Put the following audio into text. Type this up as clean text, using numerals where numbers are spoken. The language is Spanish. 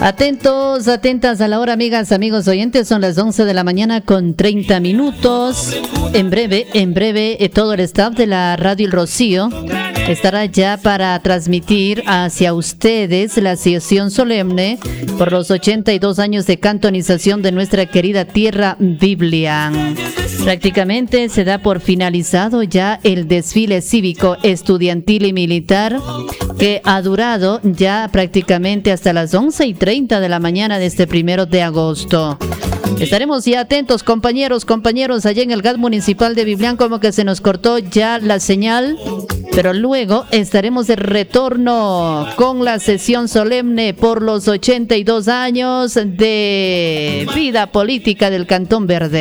Atentos, atentas a la hora, amigas, amigos oyentes, son las 11 de la mañana con 30 minutos. En breve, todo el staff de la Radio El Rocío estará ya para transmitir hacia ustedes la sesión solemne por los 82 años de cantonización de nuestra querida tierra Biblia. Prácticamente se da por finalizado ya el desfile cívico, estudiantil y militar que ha durado ya prácticamente hasta las 11:30 de la mañana de este 1 de agosto. Estaremos ya atentos, compañeros, allá en el GAT municipal de Biblián, como que se nos cortó ya la señal, pero luego estaremos de retorno con la sesión solemne por los 82 años de vida política del Cantón Verde.